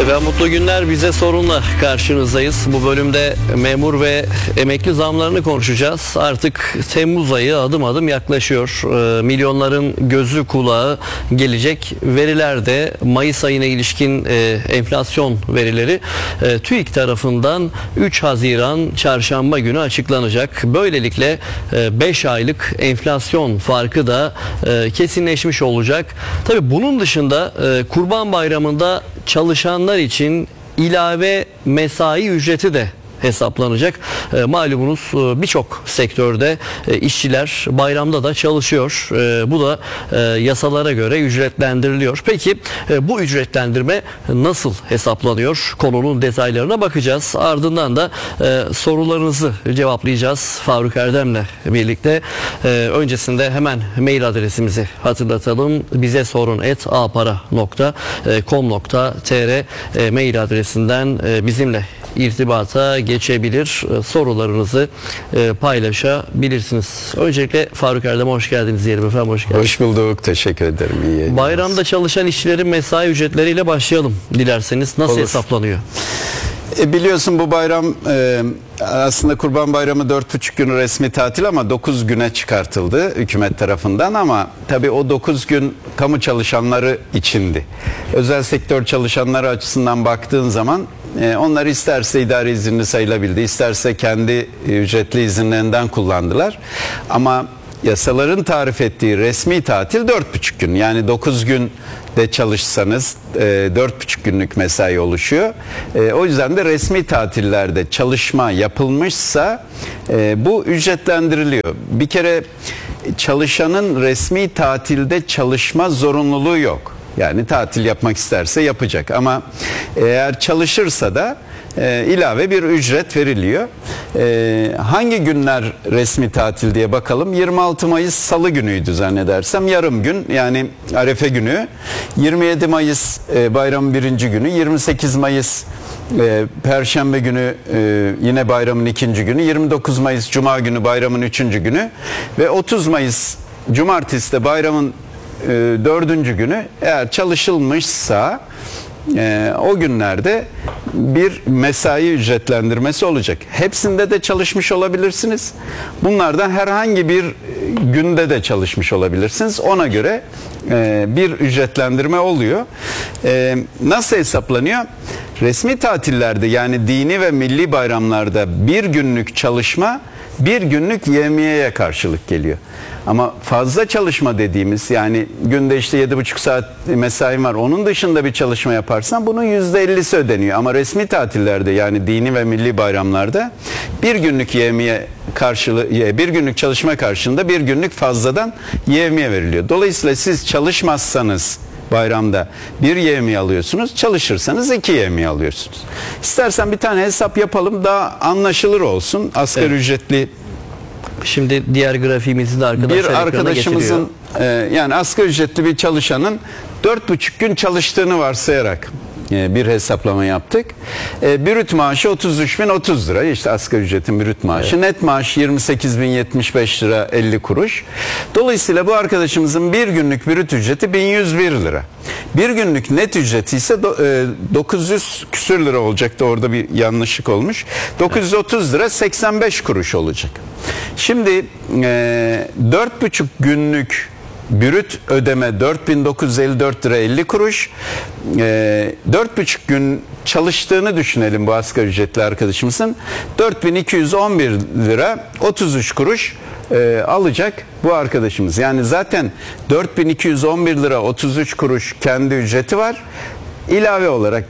Mutlu günler, bize sorunla karşınızdayız. Bu bölümde memur ve emekli zamlarını konuşacağız. Artık Temmuz ayı adım adım yaklaşıyor. Milyonların gözü kulağı gelecek veriler de Mayıs ayına ilişkin enflasyon verileri TÜİK tarafından 3 Haziran Çarşamba günü açıklanacak. Böylelikle 5 aylık enflasyon farkı da kesinleşmiş olacak. Tabii bunun dışında Kurban Bayramı'nda çalışanlar için ilave mesai ücreti de hesaplanacak. Malumunuz birçok sektörde işçiler bayramda da çalışıyor. Bu da yasalara göre ücretlendiriliyor. Peki bu ücretlendirme nasıl hesaplanıyor? Konunun detaylarına bakacağız. Ardından da sorularınızı cevaplayacağız Faruk Erdem'le birlikte. Öncesinde hemen mail adresimizi hatırlatalım. bizesorun@apara.com.tr mail adresinden bizimle irtibata geçebilir, sorularınızı paylaşabilirsiniz. Öncelikle Faruk Erdem, hoş geldiniz diyelim efendim. Hoş geldiniz. Hoş bulduk, teşekkür ederim. İyi Bayramda çalışan işçilerin mesai ücretleriyle başlayalım dilerseniz. Nasıl hesaplanıyor? Biliyorsun bu bayram aslında Kurban Bayramı 4,5 gün resmi tatil ama 9 güne çıkartıldı hükümet tarafından, ama tabii o 9 gün kamu çalışanları içindi. Özel sektör çalışanları açısından baktığın zaman onlar isterse idari izinli sayılabildi, isterse kendi ücretli izinlerinden kullandılar. Ama yasaların tarif ettiği resmi tatil 4,5 gün. Yani 9 gün de çalışsanız 4,5 günlük mesai oluşuyor. O yüzden de resmi tatillerde çalışma yapılmışsa bu ücretlendiriliyor. Bir kere çalışanın resmi tatilde çalışma zorunluluğu yok. Yani tatil yapmak isterse yapacak, ama eğer çalışırsa da ilave bir ücret veriliyor. Hangi günler resmi tatil diye bakalım. 26 Mayıs Salı günüydü zannedersem, yarım gün, yani Arefe günü. 27 Mayıs bayramın birinci günü. 28 Mayıs Perşembe günü yine bayramın ikinci günü. 29 Mayıs Cuma günü bayramın üçüncü günü. Ve 30 Mayıs Cumartesi de bayramın dördüncü günü. Eğer çalışılmışsa o günlerde bir mesai ücretlendirmesi olacak. Hepsinde de çalışmış olabilirsiniz. Bunlardan herhangi bir günde de çalışmış olabilirsiniz. Ona göre bir ücretlendirme oluyor. Nasıl hesaplanıyor? Resmi tatillerde, yani dini ve milli bayramlarda bir günlük çalışma bir günlük yevmiyeye karşılık geliyor. Ama fazla çalışma dediğimiz, yani günde işte 7,5 saat mesaim var, onun dışında bir çalışma yaparsan bunun %50'si ödeniyor. Ama resmi tatillerde, yani dini ve milli bayramlarda bir günlük yevmiye karşılığı, bir günlük çalışma karşılığında bir günlük fazladan yevmiye veriliyor. Dolayısıyla siz çalışmazsanız bayramda bir yevmiye alıyorsunuz, çalışırsanız 2 yevmiye alıyorsunuz. İstersen bir tane hesap yapalım, daha anlaşılır olsun. Asgari ücretli, şimdi diğer grafiğimizi de arkadaşlar bir arkadaşımızın yani asgari ücretli bir çalışanın 4,5 gün çalıştığını varsayarak bir hesaplama yaptık. Brüt maaşı 33.030 lira. İşte asgari ücretin brüt maaşı. Evet. Net maaşı 28.075 lira 50 kuruş. Dolayısıyla bu arkadaşımızın bir günlük brüt ücreti 1101 lira. Bir günlük net ücreti ise 900 küsür lira olacaktı. Orada bir yanlışlık olmuş. 930 lira 85 kuruş olacak. Şimdi 4,5 günlük brüt ödeme 4.954 lira 50 kuruş. 4,5 gün çalıştığını düşünelim bu asgari ücretli arkadaşımızın. 4.211 lira 33 kuruş alacak bu arkadaşımız. Yani zaten 4.211 lira 33 kuruş kendi ücreti var. İlave olarak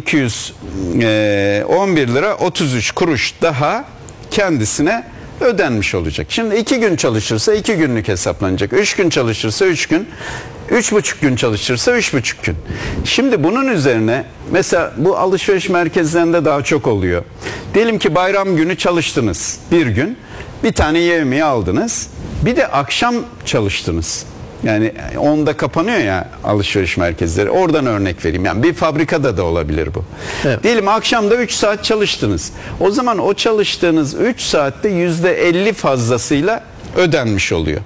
4.211 lira 33 kuruş daha kendisine ödenmiş olacak. Şimdi 2 gün çalışırsa 2 günlük hesaplanacak. 3 gün çalışırsa 3 gün. 3,5 gün çalışırsa 3,5 gün. Şimdi bunun üzerine mesela bu alışveriş merkezlerinde daha çok oluyor. Diyelim ki bayram günü çalıştınız bir gün. Bir tane yevmiye aldınız. Bir de akşam çalıştınız. Yani 10'da kapanıyor ya alışveriş merkezleri. Oradan örnek vereyim. Yani bir fabrikada da olabilir bu. Evet. Diyelim akşamda 3 saat çalıştınız. O zaman o çalıştığınız 3 saatte %50 fazlasıyla ödenmiş oluyor.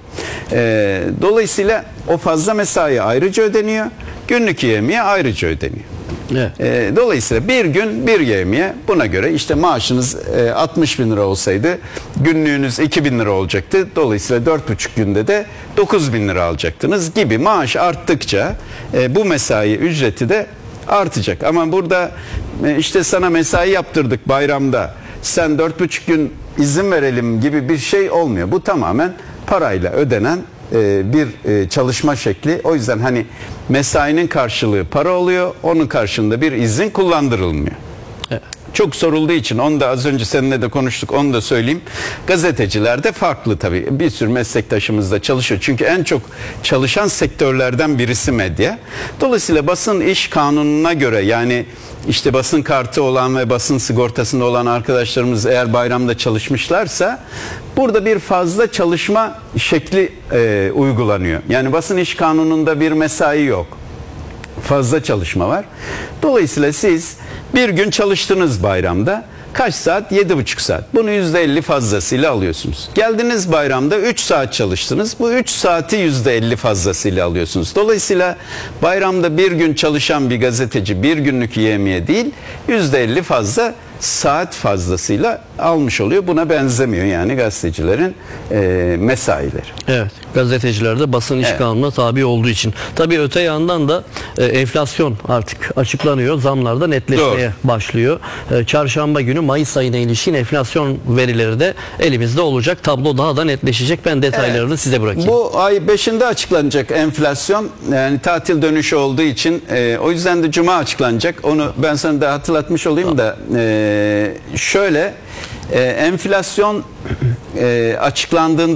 Dolayısıyla o fazla mesai ayrıca ödeniyor. Günlük yevmiye ayrıca ödeniyor. Evet. Dolayısıyla bir gün bir yevmiye, buna göre işte maaşınız 60 bin lira olsaydı günlüğünüz 2 bin lira olacaktı. Dolayısıyla 4,5 günde de 9 bin lira alacaktınız gibi. Maaş arttıkça bu mesai ücreti de artacak. Ama burada işte sana mesai yaptırdık bayramda, sen 4,5 gün izin verelim gibi bir şey olmuyor. Bu tamamen parayla ödenen bir çalışma şekli. O yüzden hani mesainin karşılığı para oluyor. Onun karşılığında bir izin kullandırılmıyor. Evet. Çok sorulduğu için, onu da az önce seninle de konuştuk, onu da söyleyeyim. Gazetecilerde farklı tabii. Bir sürü meslektaşımız da çalışıyor. Çünkü en çok çalışan sektörlerden birisi medya. Dolayısıyla basın iş kanununa göre, yani işte basın kartı olan ve basın sigortasında olan arkadaşlarımız eğer bayramda çalışmışlarsa burada bir fazla çalışma şekli uygulanıyor. Yani basın iş kanununda bir mesai yok. Fazla çalışma var. Dolayısıyla siz bir gün çalıştınız bayramda. Kaç saat? 7,5 saat. Bunu %50 fazlasıyla alıyorsunuz. Geldiniz bayramda 3 saat çalıştınız. Bu 3 saati %50 fazlasıyla alıyorsunuz. Dolayısıyla bayramda bir gün çalışan bir gazeteci bir günlük yevmiye değil, %50 fazla saat fazlasıyla almış oluyor. Buna benzemiyor yani gazetecilerin mesaileri. Evet. Gazeteciler de basın iş kanununa tabi olduğu için. Tabii öte yandan da enflasyon artık açıklanıyor. Zamlar da netleşmeye başlıyor. Çarşamba günü Mayıs ayına ilişkin enflasyon verileri de elimizde olacak. Tablo daha da netleşecek. Ben detaylarını size bırakayım. Bu ay 5'inde açıklanacak enflasyon. Yani tatil dönüşü olduğu için o yüzden de Cuma açıklanacak. Onu ben sana da hatırlatmış olayım da şöyle enflasyon açıklandığında